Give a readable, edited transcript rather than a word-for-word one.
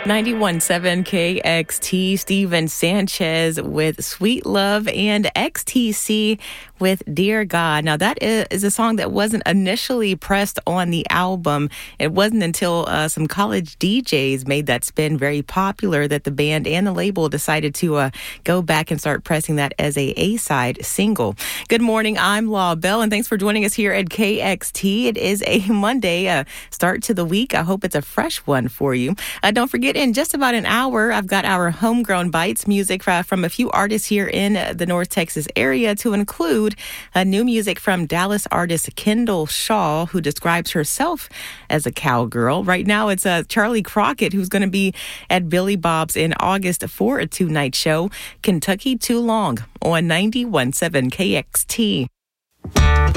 91.7 KXT, Steven Sanchez with Sweet Love, and XTC with Dear God. Now, that is a song that wasn't initially pressed on the album. It wasn't until some college DJs made that spin very popular that the band and the label decided to go back and start pressing that as a A-side single. Good morning, I'm Law Bell, and thanks for joining us here at KXT. It is a Monday start to the week. I hope it's a fresh one for you. Don't forget, in just about an hour, I've got our Homegrown Bites music from a few artists here in the North Texas area, to include new music from Dallas artist Kendall Shaw, who describes herself as a cowgirl. Right now, it's Charlie Crockett, who's going to be at Billy Bob's in August for a two-night show, Kentucky Too Long, on 91.7 KXT.